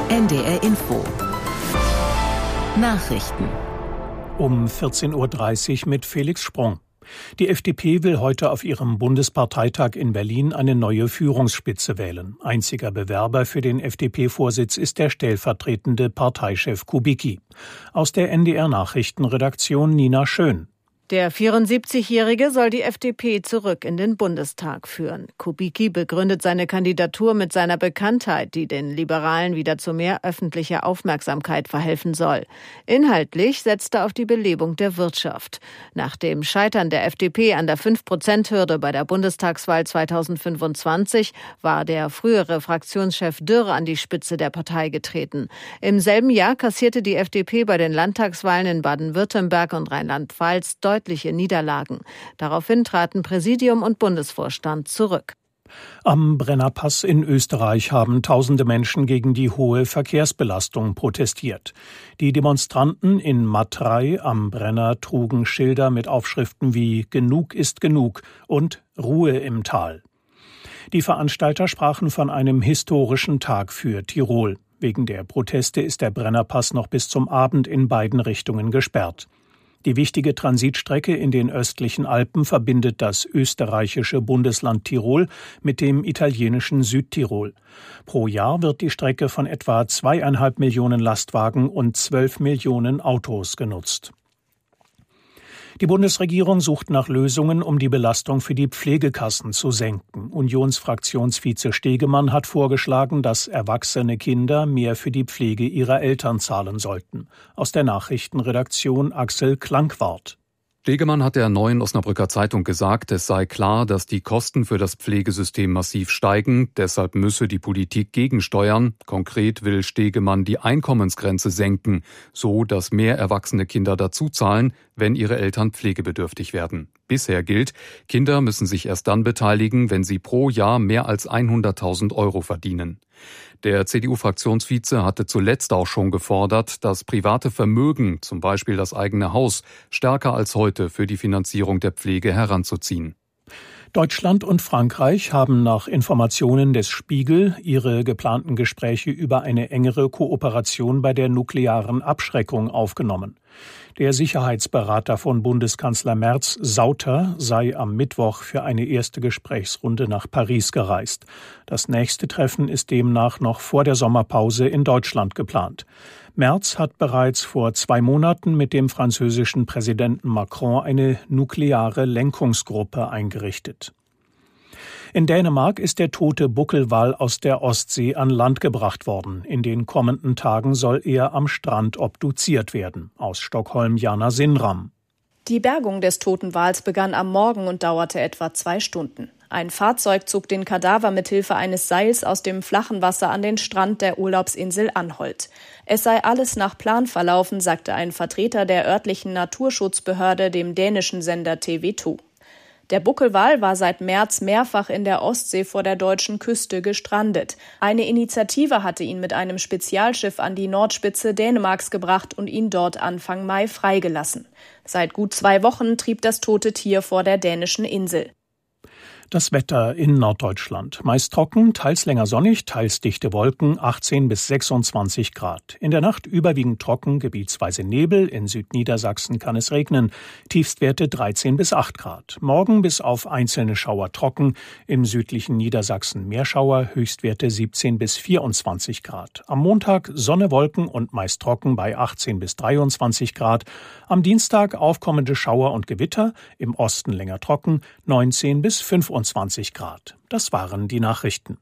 NDR Info. Nachrichten. Um 14.30 Uhr mit Felix Sprung. Die FDP will heute auf ihrem Bundesparteitag in Berlin eine neue Führungsspitze wählen. Einziger Bewerber für den FDP-Vorsitz ist der stellvertretende Parteichef Kubicki. Aus der NDR-Nachrichtenredaktion Nina Schön. Der 74-Jährige soll die FDP zurück in den Bundestag führen. Kubicki begründet seine Kandidatur mit seiner Bekanntheit, die den Liberalen wieder zu mehr öffentlicher Aufmerksamkeit verhelfen soll. Inhaltlich setzt er auf die Belebung der Wirtschaft. Nach dem Scheitern der FDP an der 5%-Hürde bei der Bundestagswahl 2025 war der frühere Fraktionschef Dürr an die Spitze der Partei getreten. Im selben Jahr kassierte die FDP bei den Landtagswahlen in Baden-Württemberg und Rheinland-Pfalz deutliche Niederlagen. Daraufhin traten Präsidium und Bundesvorstand zurück. Am Brennerpass in Österreich haben tausende Menschen gegen die hohe Verkehrsbelastung protestiert. Die Demonstranten in Matrei am Brenner trugen Schilder mit Aufschriften wie »Genug ist genug« und »Ruhe im Tal«. Die Veranstalter sprachen von einem historischen Tag für Tirol. Wegen der Proteste ist der Brennerpass noch bis zum Abend in beiden Richtungen gesperrt. Die wichtige Transitstrecke in den östlichen Alpen verbindet das österreichische Bundesland Tirol mit dem italienischen Südtirol. Pro Jahr wird die Strecke von etwa 2,5 Millionen Lastwagen und 12 Millionen Autos genutzt. Die Bundesregierung sucht nach Lösungen, um die Belastung für die Pflegekassen zu senken. Unionsfraktionsvize Stegemann hat vorgeschlagen, dass erwachsene Kinder mehr für die Pflege ihrer Eltern zahlen sollten. Aus der Nachrichtenredaktion Axel Klankwart. Stegemann hat der Neuen Osnabrücker Zeitung gesagt, es sei klar, dass die Kosten für das Pflegesystem massiv steigen. Deshalb müsse die Politik gegensteuern. Konkret will Stegemann die Einkommensgrenze senken, so dass mehr erwachsene Kinder dazuzahlen, wenn ihre Eltern pflegebedürftig werden. Bisher gilt, Kinder müssen sich erst dann beteiligen, wenn sie pro Jahr mehr als 100.000 € verdienen. Der CDU-Fraktionsvize hatte zuletzt auch schon gefordert, das private Vermögen, zum Beispiel das eigene Haus, stärker als heute für die Finanzierung der Pflege heranzuziehen. Deutschland und Frankreich haben nach Informationen des Spiegel ihre geplanten Gespräche über eine engere Kooperation bei der nuklearen Abschreckung aufgenommen. Der Sicherheitsberater von Bundeskanzler Merz, Sauter, sei am Mittwoch für eine erste Gesprächsrunde nach Paris gereist. Das nächste Treffen ist demnach noch vor der Sommerpause in Deutschland geplant. Merz hat bereits vor 2 Monaten mit dem französischen Präsidenten Macron eine nukleare Lenkungsgruppe eingerichtet. In Dänemark ist der tote Buckelwal aus der Ostsee an Land gebracht worden. In den kommenden Tagen soll er am Strand obduziert werden. Aus Stockholm Jana Sinram. Die Bergung des toten Wals begann am Morgen und dauerte etwa 2 Stunden. Ein Fahrzeug zog den Kadaver mithilfe eines Seils aus dem flachen Wasser an den Strand der Urlaubsinsel Anholt. Es sei alles nach Plan verlaufen, sagte ein Vertreter der örtlichen Naturschutzbehörde dem dänischen Sender TV2. Der Buckelwal war seit März mehrfach in der Ostsee vor der deutschen Küste gestrandet. Eine Initiative hatte ihn mit einem Spezialschiff an die Nordspitze Dänemarks gebracht und ihn dort Anfang Mai freigelassen. Seit gut 2 Wochen trieb das tote Tier vor der dänischen Insel. Das Wetter in Norddeutschland. Meist trocken, teils länger sonnig, teils dichte Wolken, 18 bis 26 Grad. In der Nacht überwiegend trocken, gebietsweise Nebel. In Südniedersachsen kann es regnen. Tiefstwerte 13 bis 8 Grad. Morgen bis auf einzelne Schauer trocken. Im südlichen Niedersachsen Meerschauer, Höchstwerte 17 bis 24 Grad. Am Montag Sonne, Wolken und meist trocken bei 18 bis 23 Grad. Am Dienstag aufkommende Schauer und Gewitter. Im Osten länger trocken, 19 bis 25 Grad. Das waren die Nachrichten.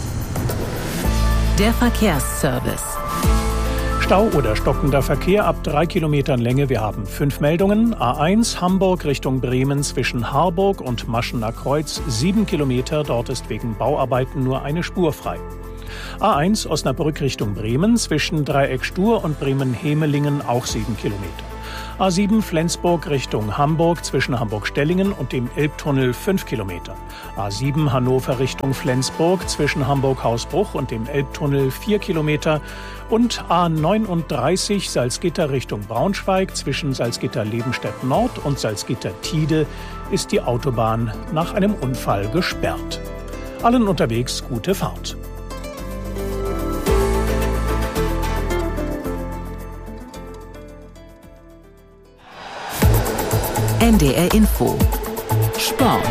Der Verkehrsservice. Stau oder stockender Verkehr ab 3 Kilometern Länge. Wir haben 5 Meldungen. A1 Hamburg Richtung Bremen zwischen Harburg und Maschener Kreuz 7 Kilometer. Dort ist wegen Bauarbeiten nur eine Spur frei. A1 Osnabrück Richtung Bremen zwischen Dreieck Stur und Bremen-Hemelingen auch 7 Kilometer. A7 Flensburg Richtung Hamburg zwischen Hamburg-Stellingen und dem Elbtunnel 5 Kilometer. A7 Hannover Richtung Flensburg zwischen Hamburg-Hausbruch und dem Elbtunnel 4 Kilometer. Und A39 Salzgitter Richtung Braunschweig zwischen Salzgitter-Lebenstedt Nord und Salzgitter-Tiede ist die Autobahn nach einem Unfall gesperrt. Allen unterwegs gute Fahrt. NDR Info. Sport.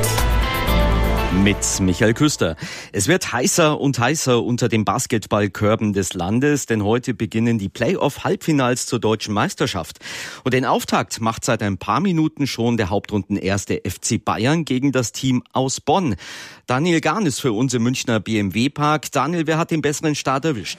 Mit Michael Küster. Es wird heißer und heißer unter den Basketballkörben des Landes, denn heute beginnen die Playoff-Halbfinals zur deutschen Meisterschaft. Und den Auftakt macht seit ein paar Minuten schon der Hauptrundenerste FC Bayern gegen das Team aus Bonn. Daniel Gahn ist für uns im Münchner BMW-Park. Daniel, wer hat den besseren Start erwischt?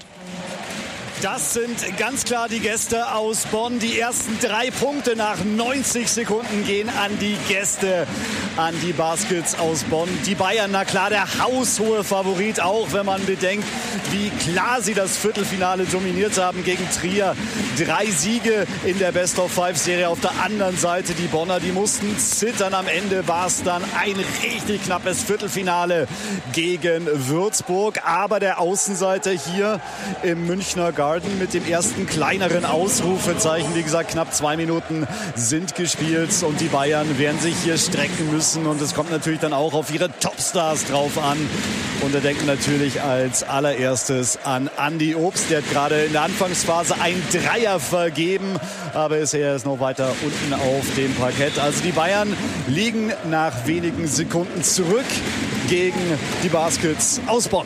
Das sind ganz klar die Gäste aus Bonn. Die ersten 3 Punkte nach 90 Sekunden gehen an die Gäste, an die Baskets aus Bonn. Die Bayern, na klar, der haushohe Favorit, auch wenn man bedenkt, wie klar sie das Viertelfinale dominiert haben gegen Trier. 3 Siege in der Best-of-5-Serie. Auf der anderen Seite die Bonner, die mussten zittern. Am Ende war es dann ein richtig knappes Viertelfinale gegen Würzburg. Aber der Außenseiter hier im Münchner Garten mit dem ersten kleineren Ausrufezeichen. Wie gesagt, knapp 2 Minuten sind gespielt und die Bayern werden sich hier strecken müssen. Und es kommt natürlich dann auch auf ihre Topstars drauf an. Und da denken natürlich als allererstes an Andi Obst. Der hat gerade in der Anfangsphase einen Dreier vergeben, aber ist erst noch weiter unten auf dem Parkett. Also die Bayern liegen nach wenigen Sekunden zurück gegen die Baskets aus Bonn.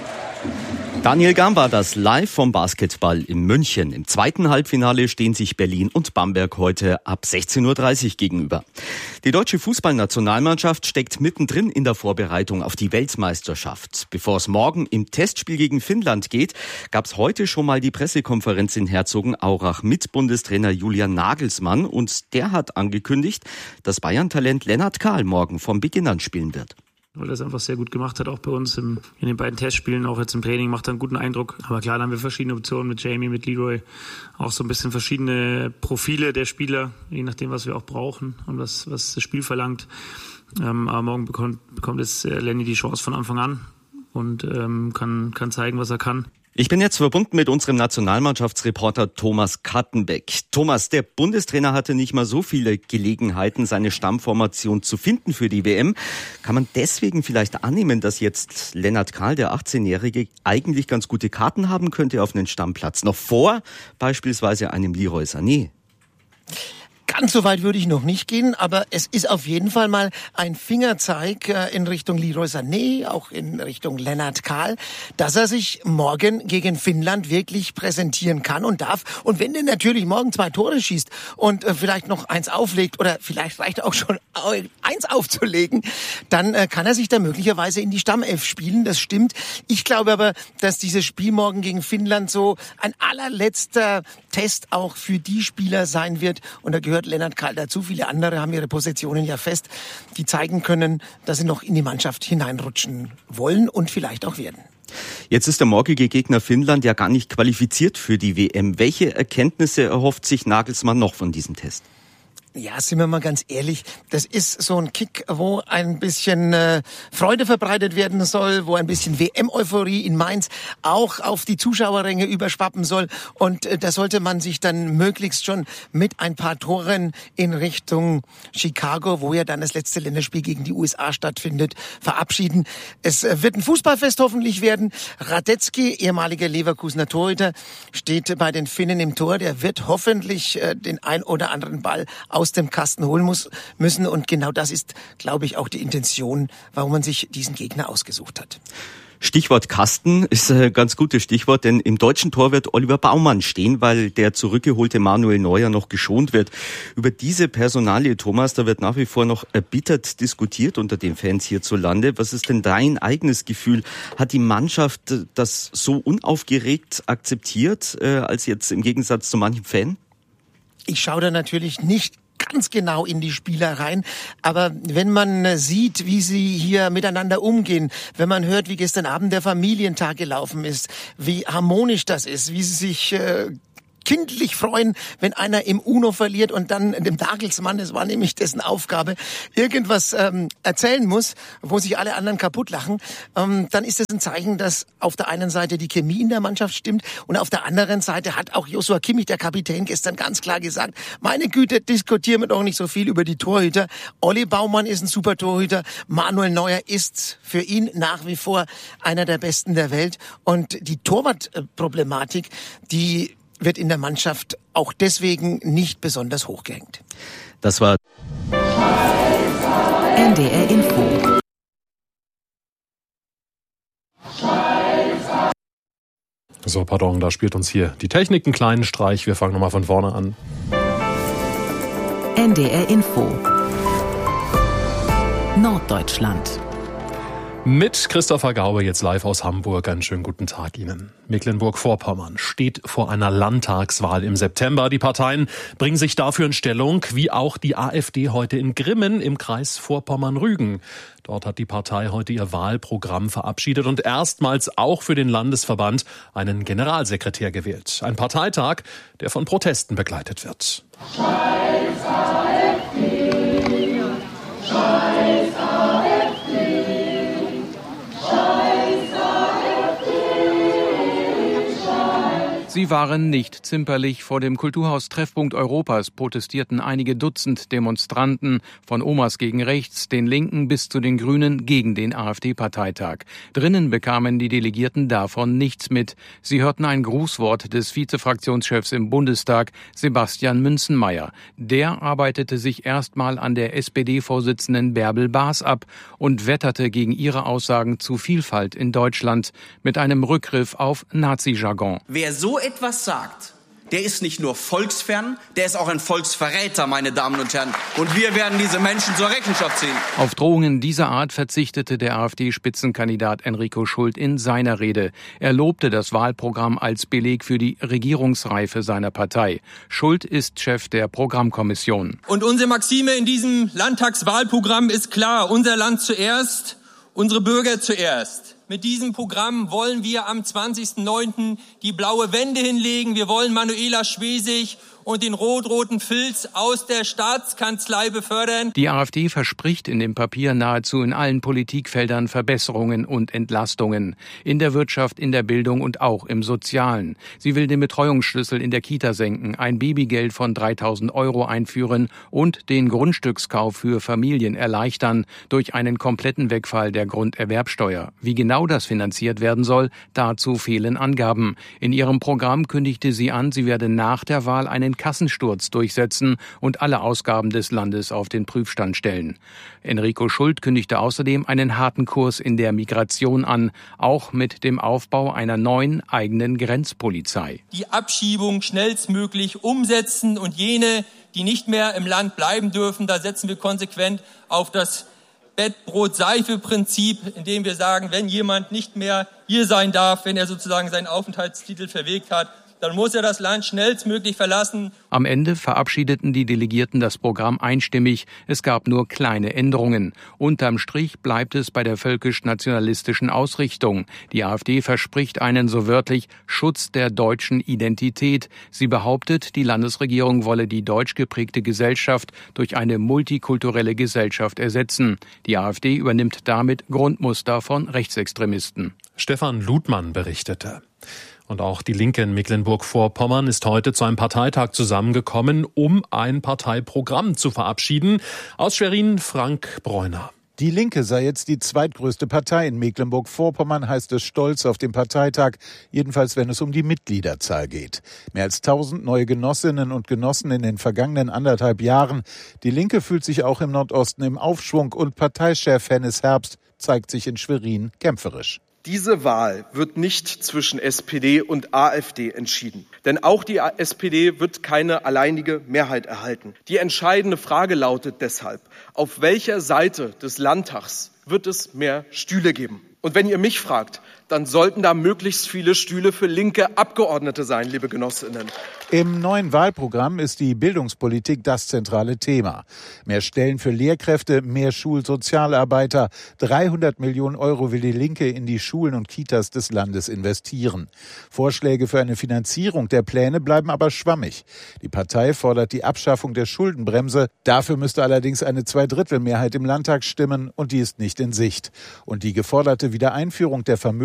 Daniel Gahn war das live vom Basketball in München. Im zweiten Halbfinale stehen sich Berlin und Bamberg heute ab 16:30 Uhr gegenüber. Die deutsche Fußballnationalmannschaft steckt mittendrin in der Vorbereitung auf die Weltmeisterschaft. Bevor es morgen im Testspiel gegen Finnland geht, gab es heute schon mal die Pressekonferenz in Herzogenaurach mit Bundestrainer Julian Nagelsmann. Und der hat angekündigt, dass Bayern-Talent Lennart Kahl morgen vom Beginn an spielen wird. Weil er es einfach sehr gut gemacht hat, auch bei uns in den beiden Testspielen, auch jetzt im Training, macht er einen guten Eindruck. Aber klar, da haben wir verschiedene Optionen mit Jamie, mit Leroy, auch so ein bisschen verschiedene Profile der Spieler, je nachdem, was wir auch brauchen und was das Spiel verlangt. Aber morgen bekommt jetzt Lenny die Chance von Anfang an und kann zeigen, was er kann. Ich bin jetzt verbunden mit unserem Nationalmannschaftsreporter Thomas Kattenbeck. Thomas, der Bundestrainer hatte nicht mal so viele Gelegenheiten, seine Stammformation zu finden für die WM. Kann man deswegen vielleicht annehmen, dass jetzt Lennart Kahl, der 18-Jährige, eigentlich ganz gute Karten haben könnte auf einen Stammplatz? Noch vor beispielsweise einem Leroy Sané? Ganz so weit würde ich noch nicht gehen, aber es ist auf jeden Fall mal ein Fingerzeig in Richtung Leroy Sané, auch in Richtung Lennart Kahl, dass er sich morgen gegen Finnland wirklich präsentieren kann und darf. Und wenn der natürlich morgen 2 Tore schießt und vielleicht noch 1 auflegt oder vielleicht reicht auch schon 1 aufzulegen, dann kann er sich da möglicherweise in die Stammelf spielen. Das stimmt. Ich glaube aber, dass dieses Spiel morgen gegen Finnland so ein allerletzter Test auch für die Spieler sein wird. Und da gehört Lennart Kahl dazu. Viele andere haben ihre Positionen ja fest, die zeigen können, dass sie noch in die Mannschaft hineinrutschen wollen und vielleicht auch werden. Jetzt ist der morgige Gegner Finnland ja gar nicht qualifiziert für die WM. Welche Erkenntnisse erhofft sich Nagelsmann noch von diesem Test? Ja, sind wir mal ganz ehrlich, das ist so ein Kick, wo ein bisschen Freude verbreitet werden soll, wo ein bisschen WM-Euphorie in Mainz auch auf die Zuschauerränge überschwappen soll. Und da sollte man sich dann möglichst schon mit ein paar Toren in Richtung Chicago, wo ja dann das letzte Länderspiel gegen die USA stattfindet, verabschieden. Es wird ein Fußballfest hoffentlich werden. Radetzky, ehemaliger Leverkusener Torhüter, steht bei den Finnen im Tor. Der wird hoffentlich den ein oder anderen Ball aus dem Kasten holen müssen. Und genau das ist, glaube ich, auch die Intention, warum man sich diesen Gegner ausgesucht hat. Stichwort Kasten ist ein ganz gutes Stichwort, denn im deutschen Tor wird Oliver Baumann stehen, weil der zurückgeholte Manuel Neuer noch geschont wird. Über diese Personalie, Thomas, da wird nach wie vor noch erbittert diskutiert unter den Fans hierzulande. Was ist denn dein eigenes Gefühl? Hat die Mannschaft das so unaufgeregt akzeptiert, als jetzt im Gegensatz zu manchem Fan? Ich schaue da natürlich nicht ganz genau in die Spieler rein. Aber wenn man sieht, wie sie hier miteinander umgehen, wenn man hört, wie gestern Abend der Familientag gelaufen ist, wie harmonisch das ist, wie sie sich kindlich freuen, wenn einer im Uno verliert und dann dem Nagelsmann, das war nämlich dessen Aufgabe, irgendwas erzählen muss, wo sich alle anderen kaputt lachen, dann ist das ein Zeichen, dass auf der einen Seite die Chemie in der Mannschaft stimmt und auf der anderen Seite hat auch Joshua Kimmich, der Kapitän, gestern ganz klar gesagt, meine Güte, diskutieren wir doch nicht so viel über die Torhüter. Olli Baumann ist ein super Torhüter, Manuel Neuer ist für ihn nach wie vor einer der Besten der Welt und die Torwartproblematik, die wird in der Mannschaft auch deswegen nicht besonders hochgehängt. Das war NDR Info. So, pardon, da spielt uns hier die Technik einen kleinen Streich. Wir fangen nochmal von vorne an. NDR Info. Norddeutschland. Mit Christopher Gaube jetzt live aus Hamburg. Einen schönen guten Tag Ihnen. Mecklenburg-Vorpommern steht vor einer Landtagswahl im September. Die Parteien bringen sich dafür in Stellung, wie auch die AfD heute in Grimmen im Kreis Vorpommern-Rügen. Dort hat die Partei heute ihr Wahlprogramm verabschiedet und erstmals auch für den Landesverband einen Generalsekretär gewählt. Ein Parteitag, der von Protesten begleitet wird. Scheiß AfD! Scheiß AfD! Sie waren nicht zimperlich. Vor dem Kulturhaus Treffpunkt Europas protestierten einige Dutzend Demonstranten, von Omas gegen rechts, den Linken bis zu den Grünen, gegen den AfD-Parteitag. Drinnen bekamen die Delegierten davon nichts mit. Sie hörten ein Grußwort des Vizefraktionschefs im Bundestag, Sebastian Münzenmaier. Der arbeitete sich erstmal an der SPD-Vorsitzenden Bärbel Baas ab und wetterte gegen ihre Aussagen zu Vielfalt in Deutschland mit einem Rückgriff auf Nazi-Jargon. Wer so etwas sagt, der ist nicht nur volksfern, der ist auch ein Volksverräter, meine Damen und Herren. Und wir werden diese Menschen zur Rechenschaft ziehen. Auf Drohungen dieser Art verzichtete der AfD-Spitzenkandidat Enrico Schult in seiner Rede. Er lobte das Wahlprogramm als Beleg für die Regierungsreife seiner Partei. Schult ist Chef der Programmkommission. Und unsere Maxime in diesem Landtagswahlprogramm ist klar: Unser Land zuerst, unsere Bürger zuerst. Mit diesem Programm wollen wir am 20.09. die blaue Wende hinlegen. Wir wollen Manuela Schwesig und den rot-roten Filz aus der Staatskanzlei befördern. Die AfD verspricht in dem Papier nahezu in allen Politikfeldern Verbesserungen und Entlastungen. In der Wirtschaft, in der Bildung und auch im Sozialen. Sie will den Betreuungsschlüssel in der Kita senken, ein Babygeld von 3.000 € einführen und den Grundstückskauf für Familien erleichtern durch einen kompletten Wegfall der Grunderwerbsteuer. Wie genau das finanziert werden soll, dazu fehlen Angaben. In ihrem Programm kündigte sie an, sie werde nach der Wahl einen Kassensturz durchsetzen und alle Ausgaben des Landes auf den Prüfstand stellen. Enrico Schult kündigte außerdem einen harten Kurs in der Migration an, auch mit dem Aufbau einer neuen eigenen Grenzpolizei. Die Abschiebung schnellstmöglich umsetzen und jene, die nicht mehr im Land bleiben dürfen, da setzen wir konsequent auf das Bettbrot-Seife-Prinzip, indem wir sagen, wenn jemand nicht mehr hier sein darf, wenn er sozusagen seinen Aufenthaltstitel verwegt hat, dann muss er das Land schnellstmöglich verlassen. Am Ende verabschiedeten die Delegierten das Programm einstimmig. Es gab nur kleine Änderungen. Unterm Strich bleibt es bei der völkisch-nationalistischen Ausrichtung. Die AfD verspricht einen so wörtlich Schutz der deutschen Identität. Sie behauptet, die Landesregierung wolle die deutsch geprägte Gesellschaft durch eine multikulturelle Gesellschaft ersetzen. Die AfD übernimmt damit Grundmuster von Rechtsextremisten. Stefan Ludmann berichtete. Und auch die Linke in Mecklenburg-Vorpommern ist heute zu einem Parteitag zusammengekommen, um ein Parteiprogramm zu verabschieden. Aus Schwerin Frank Bräuner. Die Linke sei jetzt die zweitgrößte Partei in Mecklenburg-Vorpommern, heißt es stolz auf dem Parteitag, jedenfalls wenn es um die Mitgliederzahl geht. Mehr als 1000 neue Genossinnen und Genossen in den vergangenen 1,5 Jahren. Die Linke fühlt sich auch im Nordosten im Aufschwung und Parteichef Hennes Herbst zeigt sich in Schwerin kämpferisch. Diese Wahl wird nicht zwischen SPD und AfD entschieden. Denn auch die SPD wird keine alleinige Mehrheit erhalten. Die entscheidende Frage lautet deshalb: Auf welcher Seite des Landtags wird es mehr Stühle geben? Und wenn ihr mich fragt, dann sollten da möglichst viele Stühle für linke Abgeordnete sein, liebe Genossinnen. Im neuen Wahlprogramm ist die Bildungspolitik das zentrale Thema. Mehr Stellen für Lehrkräfte, mehr Schulsozialarbeiter. 300 Millionen € will die Linke in die Schulen und Kitas des Landes investieren. Vorschläge für eine Finanzierung der Pläne bleiben aber schwammig. Die Partei fordert die Abschaffung der Schuldenbremse. Dafür müsste allerdings eine Zweidrittelmehrheit im Landtag stimmen und die ist nicht in Sicht. Und die geforderte Wiedereinführung der